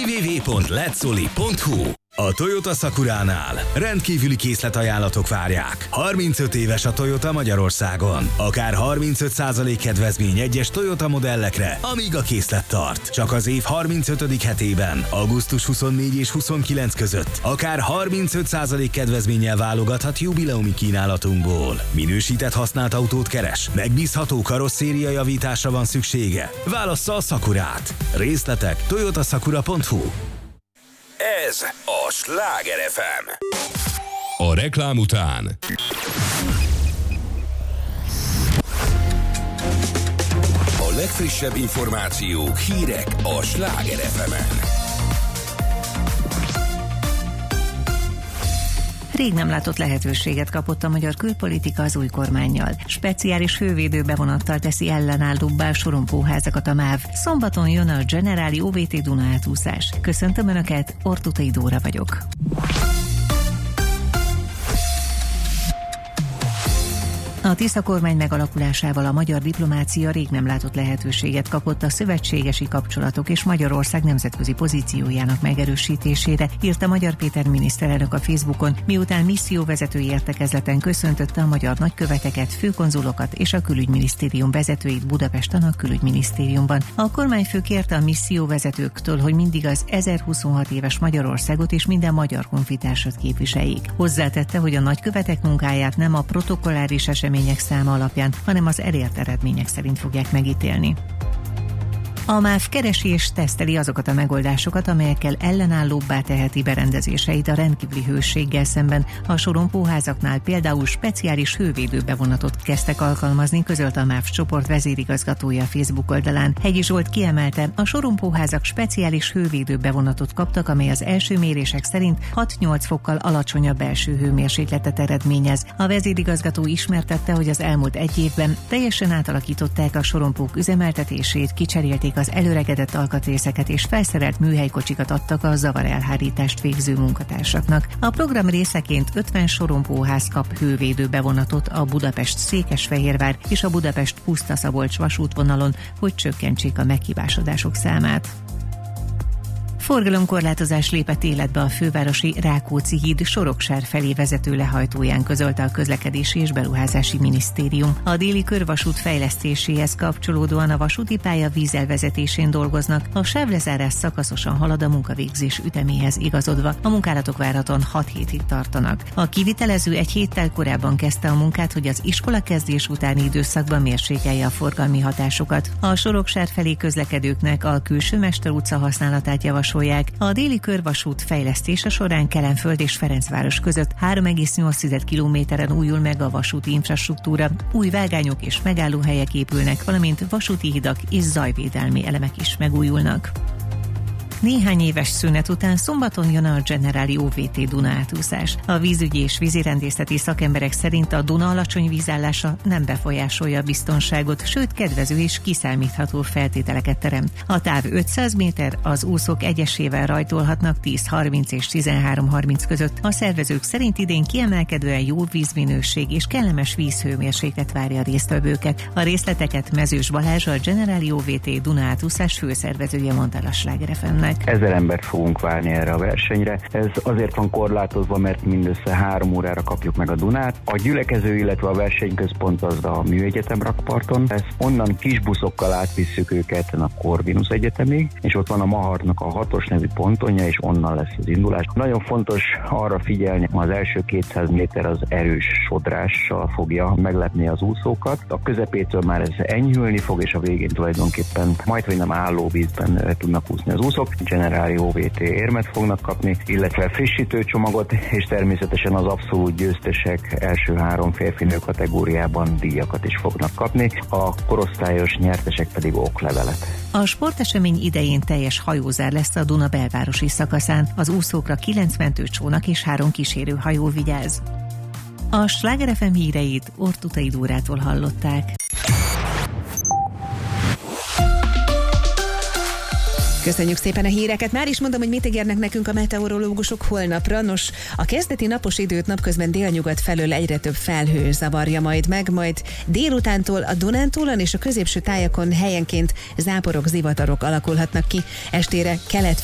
www.letsoli.hu. A Toyota Sakuránál rendkívüli készletajánlatok várják. 35 éves a Toyota Magyarországon. Akár 35% kedvezmény egyes Toyota modellekre, amíg a készlet tart. Csak az év 35. hetében, augusztus 24 és 29 között, akár 35% kedvezménnyel válogathat jubileumi kínálatunkból. Minősített használt autót keres? Megbízható karosszéria javításra van szüksége? Válassza a Sakurát. Részletek toyotasakura.hu. Ez a Sláger FM. A reklám után a legfrissebb információk, hírek a Sláger FM-en. Rég nem látott lehetőséget kapott a magyar külpolitika az új kormánnyal. Speciális hővédő bevonattal teszi ellenállóbbá a sorompóházakat a MÁV. Szombaton jön a Generáli OVT Duna átúszás. Köszöntöm Önöket, Ortutai Dóra vagyok. A Tisza kormány megalakulásával a magyar diplomácia rég nem látott lehetőséget kapott a szövetségesi kapcsolatok és Magyarország nemzetközi pozíciójának megerősítésére, írta Magyar Péter miniszterelnök a Facebookon, miután misszióvezetői értekezleten köszöntötte a magyar nagyköveteket, főkonzulokat és a külügyminisztérium vezetőit Budapesten a külügyminisztériumban. A kormányfő kérte a misszióvezetőktől, hogy mindig az 1026 éves Magyarországot és minden magyar honfitársat képviseljék. Hozzátette, hogy a nagykövetek munkáját nem a protokolláris események száma alapján, hanem az elért eredmények szerint fogják megítélni. A MÁV keresi és teszteli azokat a megoldásokat, amelyekkel ellenállóbbá teheti berendezéseit a rendkívüli hőséggel szemben. A sorompóházaknál például speciális hővédő bevonatot kezdtek alkalmazni, közölte a MÁV csoport vezérigazgatója a Facebook oldalán. Hegyi Zsolt kiemelte, a sorompóházak speciális hővédő bevonatot kaptak, amely az első mérések szerint 6-8 fokkal alacsonyabb belső hőmérsékletet eredményez. A vezérigazgató ismertette, hogy az elmúlt egy évben teljesen átalakították a sorompók üzemeltetését, kicserélték az előregedett alkatrészeket és felszerelt műhelykocsikat adtak a zavarelhárítást végző munkatársaknak. A program részeként 50 sorompóház kap hővédő bevonatot a Budapest-Székesfehérvár és a Budapest-Puszta-Szabolcs vasútvonalon, hogy csökkentsék a meghibásodások számát. Forgalomkorlátozás lépett életbe a fővárosi Rákóczi híd Soroksár felé vezető lehajtóján, közölte a Közlekedési és Beruházási Minisztérium. A déli körvasút fejlesztéséhez kapcsolódóan a vasúti pálya vízelvezetésén dolgoznak, a sávlezárás szakaszosan halad a munkavégzés üteméhez igazodva. A munkálatok várhatóan 6 hétig tartanak. A kivitelező egy héttel korábban kezdte a munkát, hogy az iskola kezdés utáni időszakban mérsékelje a forgalmi hatásokat. A Soroksár felé közlekedőknek a Külső Mester utca használatát javasolják. A déli körvasút fejlesztése során Kelenföld és Ferencváros között 3,8 kilométeren újul meg a vasúti infrastruktúra, új vágányok és megállóhelyek épülnek, valamint vasúti hidak és zajvédelmi elemek is megújulnak. Néhány éves szünet után szombaton jön a Generáli OVT Duna átúszás. A vízügyi és vízirendészeti szakemberek szerint a Duna alacsony vízállása nem befolyásolja a biztonságot, sőt kedvező és kiszámítható feltételeket teremt. A táv 500 méter, az úszók egyesével rajtolhatnak 10-30 és 13-30 között. A szervezők szerint idén kiemelkedően jó vízminőség és kellemes vízhőmérséklet várja a résztvevőket. A részleteket Mezős Balázs, a Generáli OVT Duna átúszás főszervezője mondta a Sláger FM-nek. 1000 embert fogunk várni erre a versenyre. Ez azért van korlátozva, mert mindössze 3 órára kapjuk meg a Dunát. A gyülekező, illetve a versenyközpont az a Műegyetem rakparton. Onnan kis buszokkal átvisszük őket a Corvinus Egyetemig, és ott van a Mahartnak a 6-os nevű pontonja, és onnan lesz az indulás. Nagyon fontos arra figyelni, az első 200 méter az erős sodrással fogja meglepni az úszókat. A közepétől már ez enyhülni fog, és a végén tulajdonképpen majdhogy nem álló vízben tudnak úszni az úszók. Generáli OVT érmet fognak kapni, illetve frissítőcsomagot, és természetesen az abszolút győztesek első 3 férfinő kategóriában díjakat is fognak kapni, a korosztályos nyertesek pedig oklevelet. A sportesemény idején teljes hajózár lesz a Duna belvárosi szakaszán, az úszókra 9 mentőcsónak és 3 kísérőhajó vigyáz. A Sláger FM híreit Ortutai Dórától hallották. Köszönjük szépen a híreket. Már is mondom, hogy mit ígérnek nekünk a meteorológusok holnapra. Nos, a kezdeti napos időt napközben délnyugat felől egyre több felhő zavarja majd délutántól a Dunántúlon és a középső tájakon helyenként záporok, zivatarok alakulhatnak ki. Estére kelet